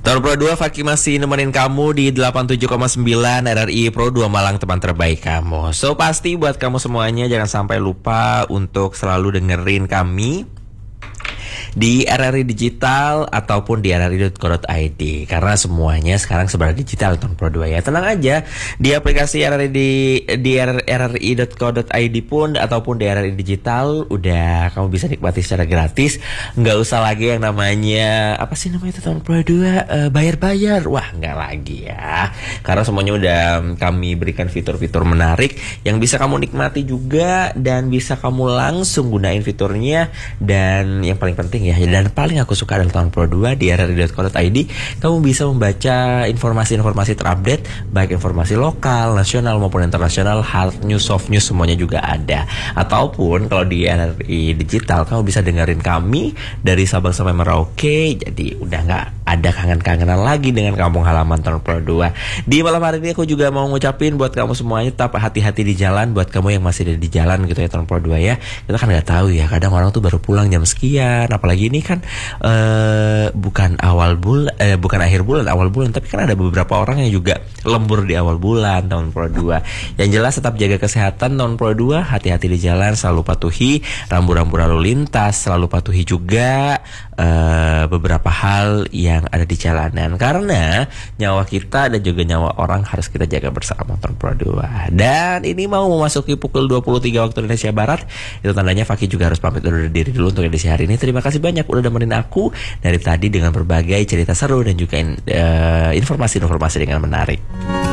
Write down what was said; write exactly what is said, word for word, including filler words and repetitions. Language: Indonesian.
Tahun Pro dua, Fakih masih nemenin kamu di delapan puluh tujuh koma sembilan R R I Pro dua Malang, teman terbaik kamu. So pasti buat kamu semuanya jangan sampai lupa untuk selalu dengerin kami di R R I Digital ataupun di r r i dot co dot i d, karena semuanya sekarang secara digital tahun Pro dua ya. Tenang aja, di aplikasi R R I di di r r i dot co dot i d pun ataupun di R R I Digital udah kamu bisa nikmati secara gratis. Nggak usah lagi yang namanya apa sih namanya itu tahun Pro dua uh, bayar-bayar. Wah, nggak lagi ya. Karena semuanya udah kami berikan fitur-fitur menarik yang bisa kamu nikmati juga dan bisa kamu langsung gunain fiturnya. Dan yang paling penting ya, dan paling aku suka adalah tahun Pro dua di r r i dot co dot i d kamu bisa membaca informasi-informasi terupdate, baik informasi lokal, nasional maupun internasional, hard news, soft news semuanya juga ada. Ataupun kalau di R R I Digital kamu bisa dengerin kami dari Sabang sampai Merauke, jadi udah nggak ada kangen-kangenan lagi dengan kampung halaman tahun Pro dua. Di malam hari ini aku juga mau ngucapin buat kamu semuanya tetap hati-hati di jalan, buat kamu yang masih ada di jalan gitu ya tahun Pro dua ya. Kita kan nggak tahu ya, kadang orang tuh baru pulang jam sekian, apalagi ini kan uh, bukan awal bulan, eh, bukan akhir bulan, awal bulan, tapi kan ada beberapa orang yang juga lembur di awal bulan tahun Pro dua. Yang jelas tetap jaga kesehatan tahun Pro dua, hati-hati di jalan, selalu patuhi rambu-rambu lalu lintas, selalu patuhi juga uh, beberapa hal yang ada di jalanan, karena nyawa kita dan juga nyawa orang harus kita jaga bersama tahun Pro dua. Dan ini mau memasuki pukul dua puluh tiga waktu Indonesia Barat, itu tandanya Fakih juga harus pamit undur diri dulu untuk edisi hari ini. Terima kasih banyak udah nemenin aku dari tadi dengan berbagai cerita seru dan juga uh, informasi-informasi dengan menarik.